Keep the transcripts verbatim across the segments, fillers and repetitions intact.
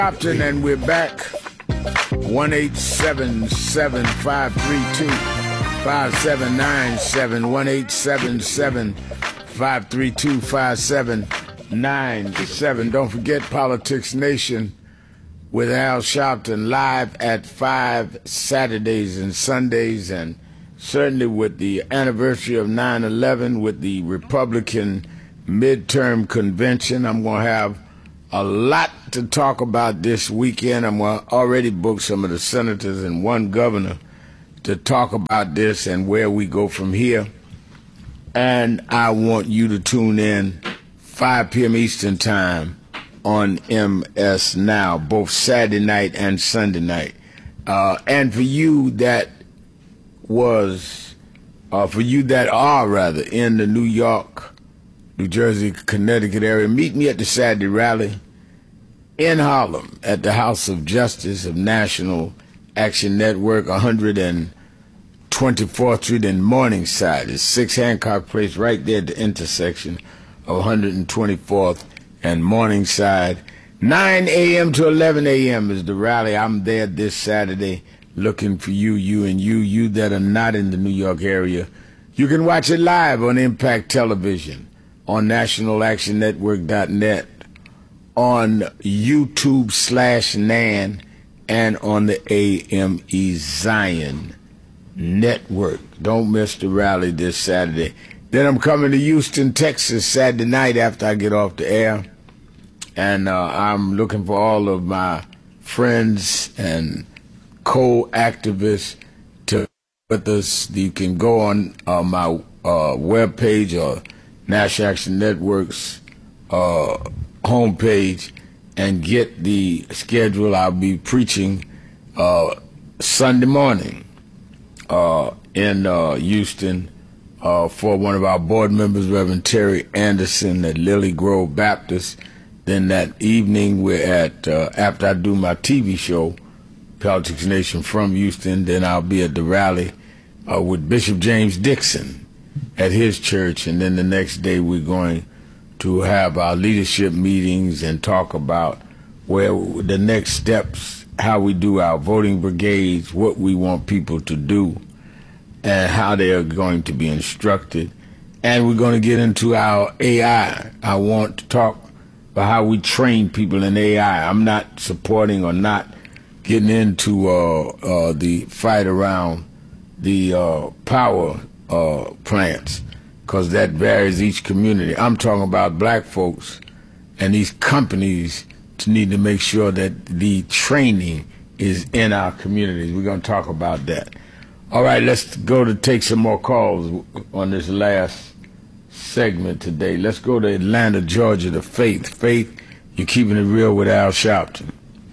Option, and we're back. one eight seven seven, five three two, five seven nine seven. one eight seven seven, five three two, five seven nine seven. Don't forget Politics Nation with Al Sharpton live at five Saturdays and Sundays, and certainly with the anniversary of nine eleven, with the Republican midterm convention. I'm going to have a lot to talk about this weekend. I'm going to already book some of the senators and one governor to talk about this and where we go from here. And I want you to tune in five p.m. Eastern Time on M S Now, both Saturday night and Sunday night. Uh, and for you that was, uh, for you that are rather in the New York, New Jersey, Connecticut area, meet me at the Saturday rally in Harlem at the House of Justice of National Action Network, one hundred twenty-fourth Street in Morningside. It's six Hancock Place, right there at the intersection of one hundred twenty-fourth and Morningside. nine a.m. to eleven a.m. is the rally. I'm there this Saturday looking for you, you and you, you that are not in the New York area. You can watch it live on Impact Television, on national action network dot net, on YouTube slash Nan, and on the A M E Zion Network. Don't miss the rally this Saturday. Then I'm coming to Houston, Texas, Saturday night after I get off the air. And uh, I'm looking for all of my friends and co-activists to with us. You can go on uh, my uh, webpage or National Action Network's uh, homepage and get the schedule. I'll be preaching uh, Sunday morning uh, in uh, Houston uh, for one of our board members, Reverend Terry Anderson at Lily Grove Baptist. Then that evening we're at, uh, after I do my T V show, Politics Nation from Houston, then I'll be at the rally uh, with Bishop James Dixon at his church, and then the next day we're going to have our leadership meetings and talk about where the next steps, how we do our voting brigades, what we want people to do, and how they are going to be instructed. And we're going to get into our A I. I want to talk about how we train people in A I. I'm not supporting or not getting into uh, uh, the fight around the uh, power uh, plants, because that varies each community. I'm talking about black folks and these companies to need to make sure that the training is in our communities. We're going to talk about that. All right, let's go to take some more calls on this last segment today. Let's go to Atlanta, Georgia, to Faith. Faith, you're keeping it real with Al Sharpton.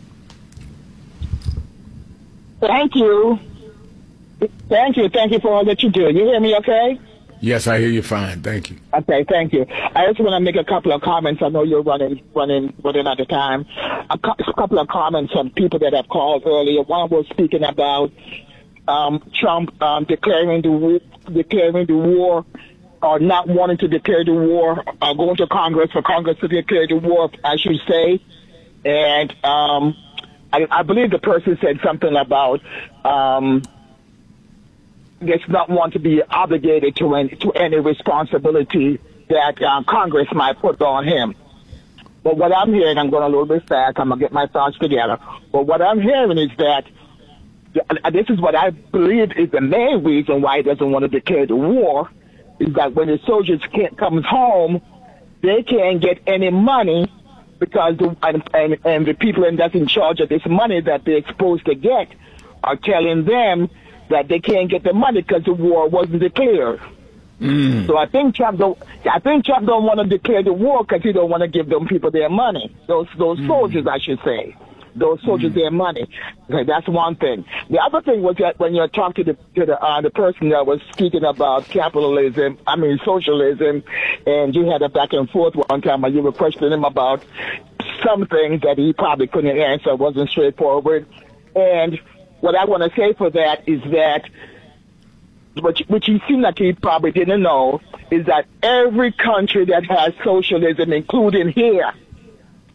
Thank you. Thank you. Thank you for all that you do. You hear me okay? Yes, I hear you fine. Thank you. Okay, thank you. I just want to make a couple of comments. I know you're running running, running out of time. A, cu- a couple of comments on people that have called earlier. One was speaking about um, Trump um, declaring the war, declaring the war, or not wanting to declare the war, uh, going to Congress for Congress to declare the war, I should say. And um, I, I believe the person said something about um, does not want to be obligated to any, to any responsibility that uh, Congress might put on him. But what I'm hearing, I'm going a little bit fast, I'm going to get my thoughts together. But what I'm hearing is that, and this is what I believe is the main reason why he doesn't want to declare the war, is that when the soldiers can't come home, they can't get any money because the, and, and, and the people that's in charge of this money that they're supposed to get are telling them that they can't get the money because the war wasn't declared. Mm. So I think Trump don't. I think Trump don't want to declare the war because he don't want to give them people their money. Those those mm. soldiers, I should say, those soldiers mm. their money. Okay, that's one thing. The other thing was that when you talked to the to the uh, the person that was speaking about capitalism, I mean socialism, and you had a back and forth one time, and you were questioning him about some things that he probably couldn't answer, wasn't straightforward, and what I want to say for that is that, which, which he seemed like he probably didn't know, is that every country that has socialism, including here,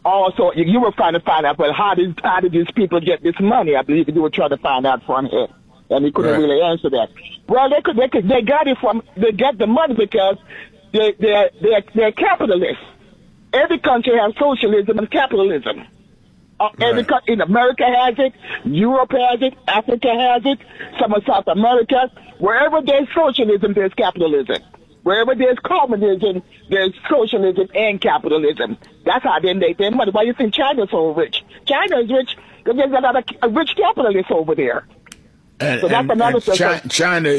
Also, you, you were trying to find out, but how did how did these people get this money? I believe you were trying to find out from him, and he couldn't Right. really answer that. Well, they could they could they got it from they got the money because they they they're, they're capitalists. Every country has socialism and capitalism. Uh, every Right. co- in America has it, Europe has it, Africa has it, some of South America. Wherever there's socialism, there's capitalism. Wherever there's communism, there's socialism and capitalism. That's how they make their money. Why you think China's so rich? China is rich because there's a lot of rich capitalists over there. And, So that's and, another and Chi- thing. China